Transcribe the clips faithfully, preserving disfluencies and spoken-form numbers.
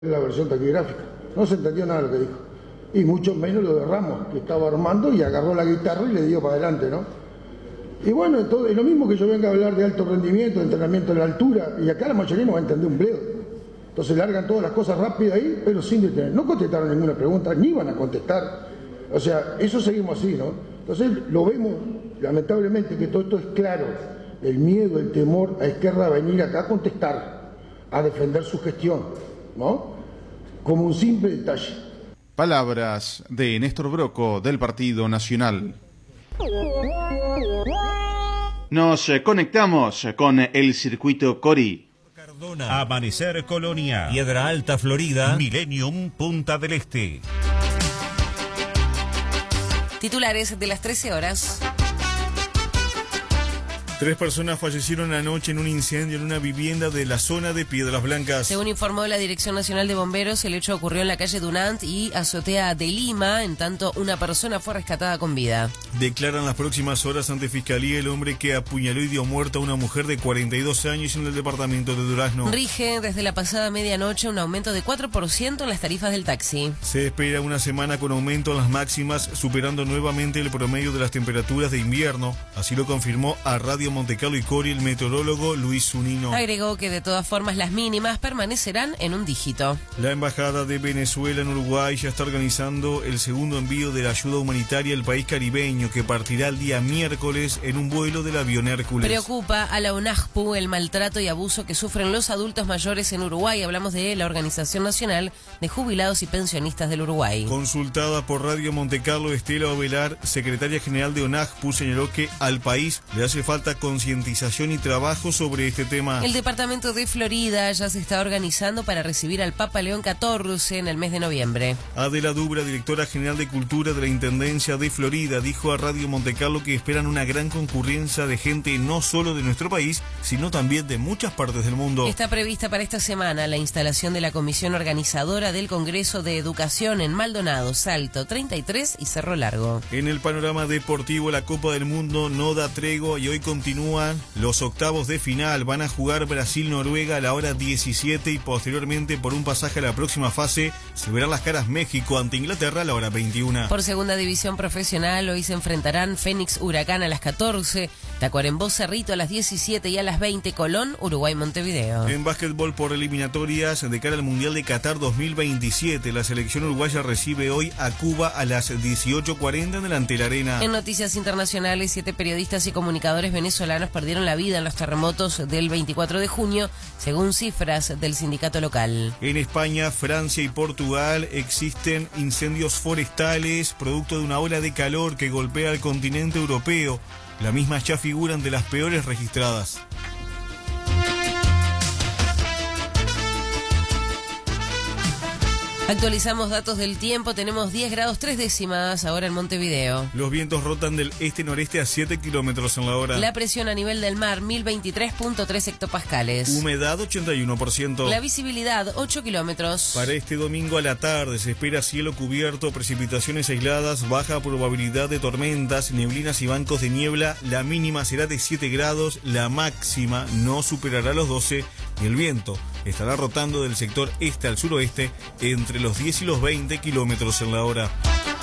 la versión taquigráfica. No se entendió nada de lo que dijo. Y mucho menos lo de Ramos, que estaba armando y agarró la guitarra y le dio para adelante, ¿no? Y bueno, entonces, es lo mismo que yo venga a hablar de alto rendimiento, de entrenamiento en la altura, y acá la mayoría no va a entender un bledo. Entonces largan todas las cosas rápidas ahí, pero sin detener. No contestaron ninguna pregunta, ni van a contestar. O sea, eso seguimos así, ¿no? Entonces lo vemos, lamentablemente, que todo esto es claro. El miedo, el temor a Esquerra a venir acá a contestar, a defender su gestión, ¿no? Como un simple detalle. Palabras de Néstor Broco del Partido Nacional. Nos conectamos con el circuito Cori. Cardona, Amanecer Colonia, Piedra Alta Florida, Millennium Punta del Este. Titulares de las trece horas. Tres personas fallecieron anoche en un incendio en una vivienda de la zona de Piedras Blancas. Según informó la Dirección Nacional de Bomberos, el hecho ocurrió en la calle Dunant y Azotea de Lima, en tanto una persona fue rescatada con vida. Declaran las próximas horas ante Fiscalía el hombre que apuñaló y dio muerte a una mujer de cuarenta y dos años en el departamento de Durazno. Rige desde la pasada medianoche un aumento de cuatro por ciento en las tarifas del taxi. Se espera una semana con aumento en las máximas, superando nuevamente el promedio de las temperaturas de invierno. Así lo confirmó a Radio Montecarlo y Cori el meteorólogo Luis Zunino. Agregó que de todas formas las mínimas permanecerán en un dígito. La Embajada de Venezuela en Uruguay ya está organizando el segundo envío de la ayuda humanitaria al país caribeño, que partirá el día miércoles en un vuelo del avión Hércules. Preocupa a la UNAJPU el maltrato y abuso que sufren los adultos mayores en Uruguay. Hablamos de la Organización Nacional de Jubilados y Pensionistas del Uruguay. Consultada por Radio Montecarlo, Estela Ovelar, secretaria general de UNAJPU, señaló que al país le hace falta concientización y trabajo sobre este tema. El departamento de Florida ya se está organizando para recibir al Papa León catorce en el mes de noviembre. Adela Dubra, directora general de Cultura de la Intendencia de Florida, dijo a Radio Montecarlo que esperan una gran concurrencia de gente no solo de nuestro país, sino también de muchas partes del mundo. Está prevista para esta semana la instalación de la comisión organizadora del Congreso de Educación en Maldonado, Salto, treinta y tres y Cerro Largo. En el panorama deportivo, la Copa del Mundo no da tregua y hoy continúan los octavos de final. Van a jugar Brasil-Noruega a la hora diecisiete y posteriormente, por un pasaje a la próxima fase, se verán las caras México ante Inglaterra a la hora veintiuna. Por segunda división profesional, hoy se enfrentarán Fénix Huracán a las catorce, Tacuarembó Cerrito a las diecisiete y a las veinte Colón Uruguay Montevideo. En básquetbol por eliminatorias de cara al Mundial de Qatar dos mil veintisiete, la selección uruguaya recibe hoy a Cuba a las dieciocho cuarenta en el Antel Arena. En noticias internacionales, siete periodistas y comunicadores venezolanos perdieron la vida en los terremotos del veinticuatro de junio, según cifras del sindicato local. En España, Francia y Portugal existen incendios forestales producto de una ola de calor que golpea al continente europeo. Las mismas ya figuran de las peores registradas. Actualizamos datos del tiempo, tenemos diez grados tres décimas ahora en Montevideo. Los vientos rotan del este-noreste a siete kilómetros en la hora. La presión a nivel del mar, mil veintitrés punto tres hectopascales. Humedad, ochenta y uno por ciento. La visibilidad, ocho kilómetros. Para este domingo a la tarde se espera cielo cubierto, precipitaciones aisladas, baja probabilidad de tormentas, neblinas y bancos de niebla. La mínima será de siete grados, la máxima no superará los doce y el viento estará rotando del sector este al suroeste entre los diez y los veinte kilómetros en la hora.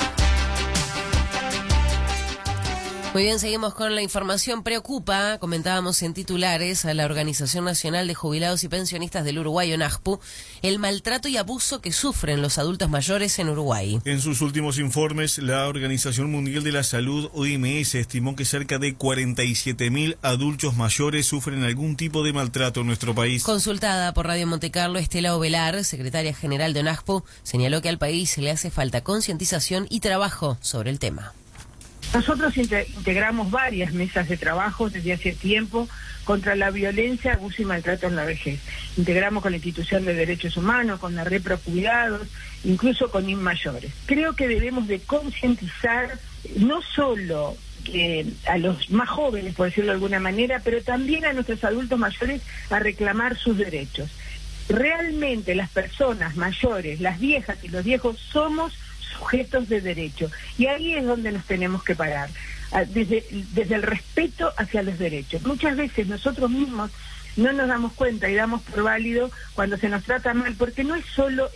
Muy bien, seguimos con la información. Preocupa, comentábamos en titulares, a la Organización Nacional de Jubilados y Pensionistas del Uruguay, UNAJPU, el maltrato y abuso que sufren los adultos mayores en Uruguay. En sus últimos informes, la Organización Mundial de la Salud, O M S, estimó que cerca de cuarenta y siete mil adultos mayores sufren algún tipo de maltrato en nuestro país. Consultada por Radio Montecarlo, Estela Ovelar, secretaria general de UNAJPU, señaló que al país le hace falta concientización y trabajo sobre el tema. Nosotros integramos varias mesas de trabajo desde hace tiempo contra la violencia, abuso y maltrato en la vejez. Integramos con la Institución de Derechos Humanos, con la Repro Cuidados, incluso con INMAYORES. Creo que debemos de concientizar no solo eh, a los más jóvenes, por decirlo de alguna manera, pero también a nuestros adultos mayores a reclamar sus derechos. Realmente las personas mayores, las viejas y los viejos somos sujetos de derecho, y ahí es donde nos tenemos que parar, desde, desde el respeto hacia los derechos. Muchas veces nosotros mismos no nos damos cuenta y damos por válido cuando se nos trata mal, porque no es solo